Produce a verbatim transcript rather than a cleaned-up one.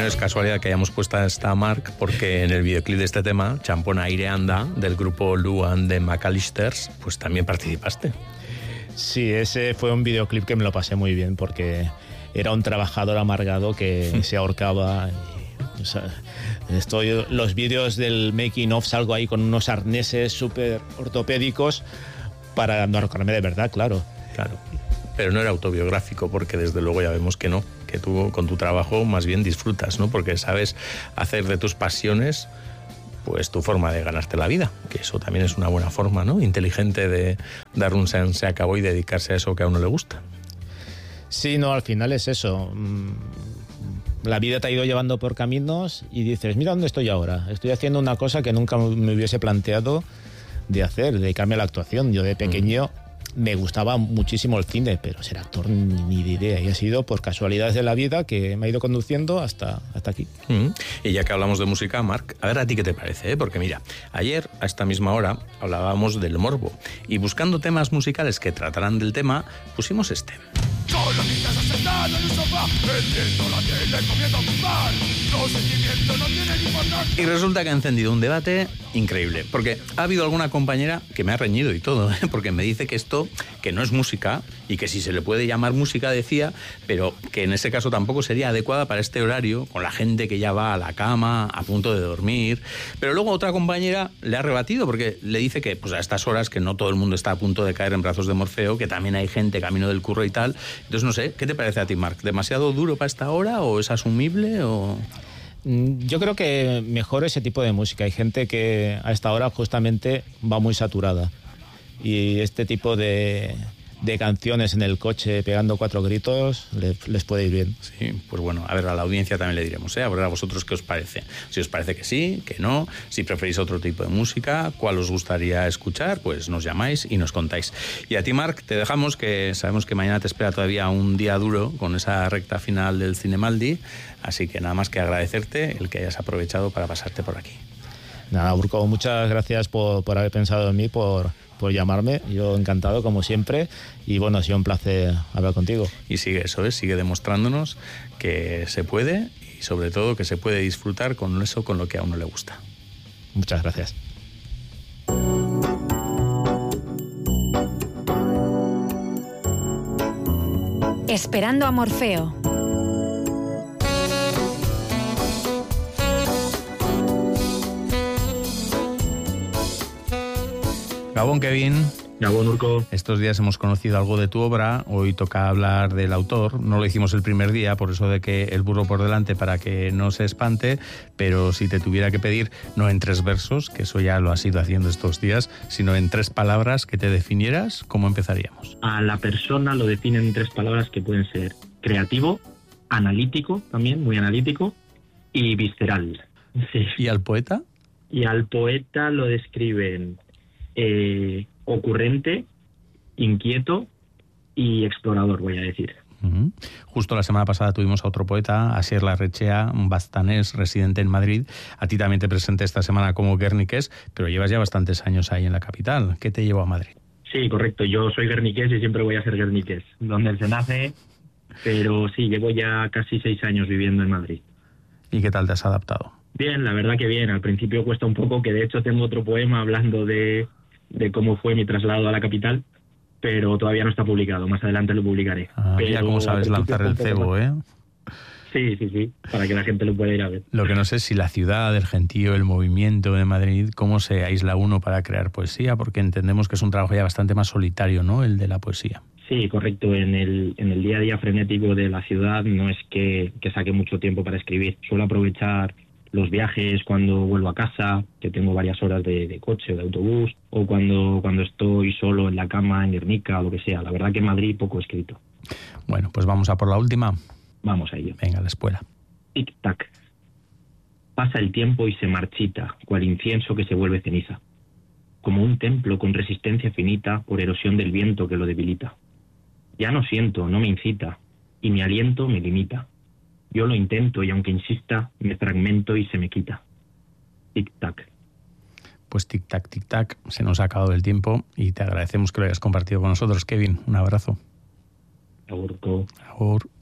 no es casualidad que hayamos puesto a esta Mark, porque en el videoclip de este tema, Champón Aire Anda, del grupo Lou and the McAllisters, pues también participaste. Sí, ese fue un videoclip que me lo pasé muy bien, porque era un trabajador amargado que se ahorcaba. Y, o sea, estoy, los vídeos del making of salgo ahí con unos arneses súper ortopédicos para no ahorcarme de verdad, claro. Claro. Pero no era autobiográfico, porque desde luego ya vemos que no, que tú con tu trabajo más bien disfrutas, ¿no? Porque sabes hacer de tus pasiones pues tu forma de ganarte la vida, que eso también es una buena forma, ¿no? Inteligente de dar un se, se acabó y dedicarse a eso que a uno le gusta. Sí, no, al final es eso. La vida te ha ido llevando por caminos y dices, mira dónde estoy ahora. Estoy haciendo una cosa que nunca me hubiese planteado de hacer, dedicarme a la actuación. Yo de pequeño... Mm. Me gustaba muchísimo el cine, pero ser actor ni, ni de idea. Y ha sido por casualidades de la vida que me ha ido conduciendo hasta, hasta aquí. Mm. Y ya que hablamos de música, Marc, a ver a ti qué te parece, ¿eh? Porque mira, ayer a esta misma hora hablábamos del morbo. Y buscando temas musicales que trataran del tema, pusimos este. Solo mi casa sentada en el sofá, encendiendo la tele, comiendo mal. Los sentimientos no tienen importancia. Y resulta que ha encendido un debate increíble, porque ha habido alguna compañera que me ha reñido y todo, ¿eh? Porque me dice que esto, que no es música, y que si se le puede llamar música, decía, pero que en ese caso tampoco sería adecuada para este horario, con la gente que ya va a la cama, a punto de dormir. Pero luego otra compañera le ha rebatido, porque le dice que pues a estas horas, que no todo el mundo está a punto de caer en brazos de Morfeo, que también hay gente camino del curro y tal. Entonces, no sé, ¿qué te parece a ti, Marc? ¿Demasiado duro para esta hora o es asumible o...? Yo creo que mejor ese tipo de música. Hay gente que a esta hora justamente va muy saturada. Y este tipo de, de canciones en el coche pegando cuatro gritos les, les puede ir bien. Sí, pues bueno, a ver, a la audiencia también le diremos, ¿eh? A ver a vosotros qué os parece. Si os parece que sí, que no, si preferís otro tipo de música, cuál os gustaría escuchar, pues nos llamáis y nos contáis. Y a ti, Marc, te dejamos, que sabemos que mañana te espera todavía un día duro con esa recta final del Cinemaldi, así que nada más que agradecerte el que hayas aprovechado para pasarte por aquí. Nada, Urco, muchas gracias por, por haber pensado en mí, por... por llamarme, yo encantado como siempre, y bueno, ha sido un placer hablar contigo. Y sigue eso, ¿eh? Sigue demostrándonos que se puede, y sobre todo que se puede disfrutar con eso, con lo que a uno le gusta. Muchas gracias. Esperando a Morfeo. Gabón, Kevin. Gabón, Urco. Estos días hemos conocido algo de tu obra, hoy toca hablar del autor. No lo hicimos el primer día, por eso de que el burro por delante, para que no se espante, pero si te tuviera que pedir, no en tres versos, que eso ya lo has ido haciendo estos días, sino en tres palabras que te definieras, ¿cómo empezaríamos? A la persona lo definen en tres palabras que pueden ser creativo, analítico también, muy analítico, y visceral. Sí. ¿Y al poeta? Y al poeta lo describen... Eh, ocurrente, inquieto y explorador, voy a decir. Uh-huh. Justo la semana pasada tuvimos a otro poeta, Asier Larrechea, un bastanés residente en Madrid. A ti también te presenté esta semana como guerniqués, pero llevas ya bastantes años ahí en la capital. ¿Qué te llevó a Madrid? Sí, correcto. Yo soy guerniqués y siempre voy a ser guerniqués, donde se nace, pero sí, llevo ya casi seis años viviendo en Madrid. ¿Y qué tal te has adaptado? Bien, la verdad que bien. Al principio cuesta un poco, que de hecho tengo otro poema hablando de... de cómo fue mi traslado a la capital, pero todavía no está publicado. Más adelante lo publicaré. Ah, pero ya como sabes lanzar el cebo, ¿eh? Sí, sí, sí, para que la gente lo pueda ir a ver. Lo que no sé es si la ciudad, el gentío, el movimiento de Madrid, cómo se aísla uno para crear poesía, porque entendemos que es un trabajo ya bastante más solitario, ¿no?, el de la poesía. Sí, correcto. En el, en el día a día frenético de la ciudad no es que, que saque mucho tiempo para escribir. Suelo aprovechar los viajes cuando vuelvo a casa, que tengo varias horas de, de coche o de autobús, o cuando, cuando estoy solo en la cama, en Guernica o lo que sea. La verdad que en Madrid poco escrito. Bueno, pues vamos a por la última. Vamos a ello. Venga, a la escuela. Tic-tac. Pasa el tiempo y se marchita, cual incienso que se vuelve ceniza. Como un templo con resistencia finita por erosión del viento que lo debilita. Ya no siento, no me incita, y mi aliento me limita. Yo lo intento y aunque insista, me fragmento y se me quita. Tic-tac. Pues tic-tac, tic-tac, se nos ha acabado el tiempo y te agradecemos que lo hayas compartido con nosotros, Kevin. Un abrazo. Agur. Agur.